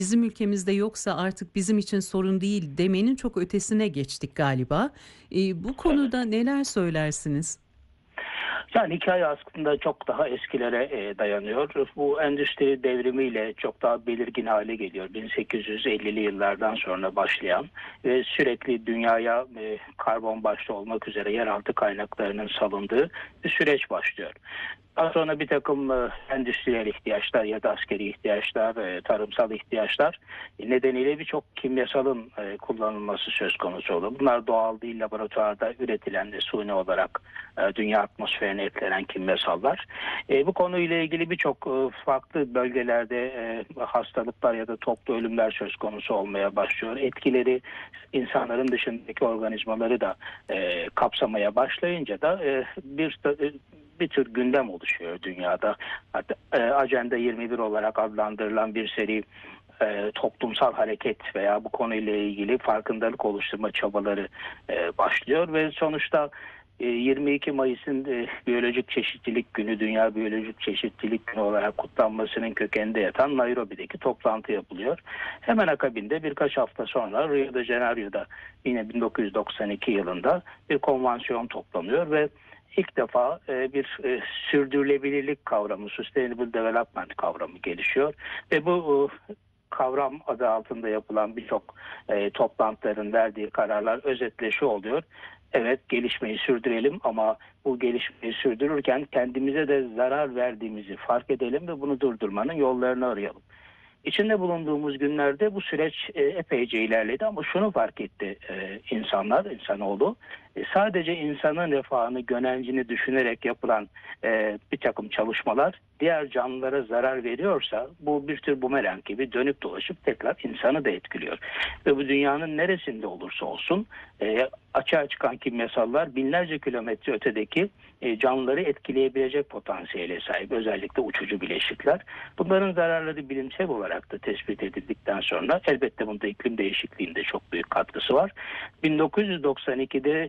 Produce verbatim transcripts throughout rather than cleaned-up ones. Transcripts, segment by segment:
bizim ülkemizde yoksa artık bizim için sorun değil demenin çok ötesine geçtik galiba. Eee, bu Evet. konuda neler söylersiniz? Yani hikaye aslında çok daha eskilere e, dayanıyor. Bu endüstri devrimiyle çok daha belirgin hale geliyor. bin sekiz yüz ellili yıllardan sonra başlayan ve sürekli dünyaya e, karbon başta olmak üzere yeraltı kaynaklarının salındığı bir süreç başlıyor. Daha sonra bir takım e, endüstriyel ihtiyaçlar ya da askeri ihtiyaçlar, e, tarımsal ihtiyaçlar nedeniyle birçok kimyasalın e, kullanılması söz konusu oluyor. Bunlar doğal değil, laboratuvarda üretilen ve suni olarak e, dünya atmosferine eklenen kimyasallar. E, bu konuyla ilgili birçok e, farklı bölgelerde e, hastalıklar ya da toplu ölümler söz konusu olmaya başlıyor. Etkileri insanların dışındaki organizmaları da e, kapsamaya başlayınca da e, bir e, bir tür gündem oluşuyor dünyada. Hatta e, Agenda yirmi bir olarak adlandırılan bir seri e, toplumsal hareket veya bu konuyla ilgili farkındalık oluşturma çabaları e, başlıyor ve sonuçta e, yirmi iki Mayıs'ın e, Biyolojik Çeşitlilik Günü, Dünya Biyolojik Çeşitlilik Günü olarak kutlanmasının kökeninde yatan Nairobi'deki toplantı yapılıyor. Hemen akabinde birkaç hafta sonra Rio de Janeiro'da yine bin dokuz yüz doksan iki yılında bir konvansiyon toplanıyor ve İlk defa e, bir e, sürdürülebilirlik kavramı, Sustainable Development kavramı gelişiyor ve bu e, kavram adı altında yapılan birçok e, toplantıların verdiği kararlar özetle şu oluyor. Evet, gelişmeyi sürdürelim ama bu gelişmeyi sürdürürken kendimize de zarar verdiğimizi fark edelim ve bunu durdurmanın yollarını arayalım. İçinde bulunduğumuz günlerde bu süreç e, epeyce ilerledi ama şunu fark etti e, insanlar, insanoğlu. E, sadece insanın refahını, gönencini düşünerek yapılan e, bir takım çalışmalar diğer canlılara zarar veriyorsa bu bir tür bumerang gibi dönüp dolaşıp tekrar insanı da etkiliyor. Ve bu dünyanın neresinde olursa olsun e, açığa çıkan kimyasallar binlerce kilometre ötedeki e, canlıları etkileyebilecek potansiyele sahip. Özellikle uçucu bileşikler. Bunların zararları bilimsel olarak da tespit edildikten sonra elbette bunda iklim değişikliğinde çok büyük katkısı var. bin dokuz yüz doksan ikide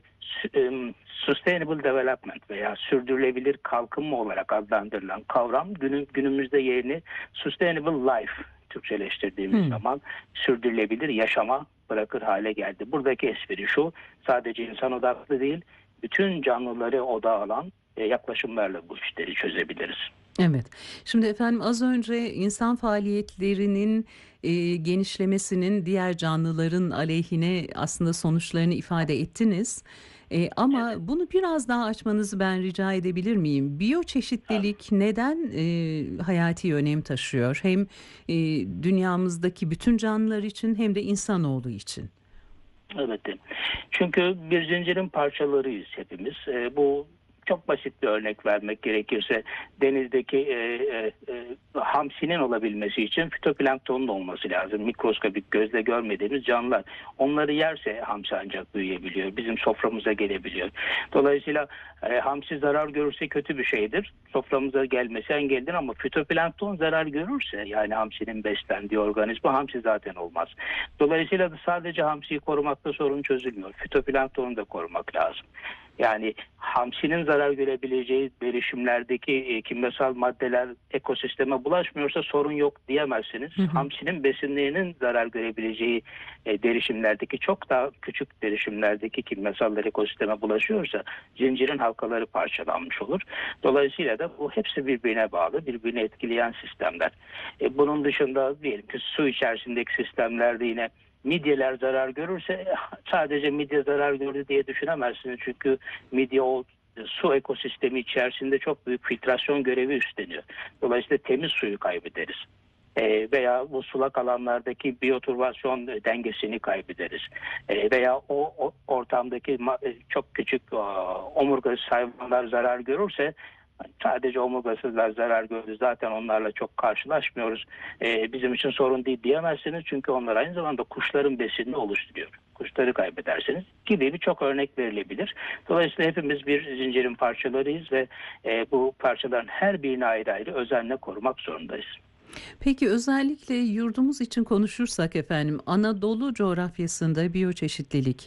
Sustainable Development veya sürdürülebilir kalkınma olarak adlandırılan kavram günün, günümüzde yerini Sustainable Life Türkçeleştirdiğimiz Hmm. zaman sürdürülebilir yaşama bırakır hale geldi. Buradaki espri şu: sadece insan odaklı değil, bütün canlıları odağa alan e, yaklaşımlarla bu işleri çözebiliriz. Evet. Şimdi efendim az önce insan faaliyetlerinin e, genişlemesinin diğer canlıların aleyhine aslında sonuçlarını ifade ettiniz. E, ama Evet. bunu biraz daha açmanızı ben rica edebilir miyim? Biyoçeşitlilik neden e, hayati önem taşıyor? Hem e, dünyamızdaki bütün canlılar için hem de insanoğlu için. Evet. Çünkü bir zincirin parçalarıyız hepimiz. E, bu çok basit bir örnek vermek gerekirse denizdeki e, e, e, hamsinin olabilmesi için fitoplanktonun olması lazım. Mikroskobik gözle görmediğimiz canlılar. Onları yerse hamsi ancak büyüyebiliyor. Bizim soframıza gelebiliyor. Dolayısıyla e, hamsi zarar görürse kötü bir şeydir. Soframıza gelmesi engeldir ama fitoplankton zarar görürse, yani hamsinin beslendiği organizma, hamsi zaten olmaz. Dolayısıyla da sadece hamsiyi korumakta sorun çözülmüyor. Fitoplanktonu da korumak lazım. Yani hamsinin zarar görebileceği derişimlerdeki e, kimyasal maddeler ekosisteme bulaşmıyorsa sorun yok diyemezsiniz. Hı hı. Hamsinin besinlerinin zarar görebileceği e, derişimlerdeki, çok daha küçük derişimlerdeki kimyasallar ekosisteme bulaşıyorsa zincirin halkaları parçalanmış olur. Dolayısıyla da bu hepsi birbirine bağlı, birbirini etkileyen sistemler. E, bunun dışında diyelim ki su içerisindeki sistemlerde yine midyeler zarar görürse sadece midye zarar gördü diye düşünemezsiniz. Çünkü midye o su ekosistemi içerisinde çok büyük filtrasyon görevi üstleniyor. Dolayısıyla temiz suyu kaybederiz. E, veya bu sulak alanlardaki biyoturvasyon dengesini kaybederiz. E, veya o, o ortamdaki ma- çok küçük e, omurgasız hayvanlar zarar görürse, sadece omurgasızlar zarar gördü, zaten onlarla çok karşılaşmıyoruz, Ee, bizim için sorun değil diyemezsiniz. Çünkü onlar aynı zamanda kuşların besinini oluşturuyor. Kuşları kaybedersiniz gibi birçok örnek verilebilir. Dolayısıyla hepimiz bir zincirin parçalarıyız ve e, bu parçaların her birini ayrı ayrı özenle korumak zorundayız. Peki özellikle yurdumuz için konuşursak efendim Anadolu coğrafyasında biyoçeşitlilik.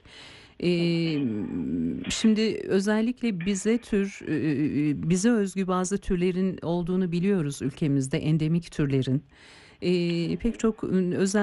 Eee, Şimdi özellikle bize tür eee, bize özgü bazı türlerin olduğunu biliyoruz ülkemizde endemik türlerin. Eee, pek çok ın- özel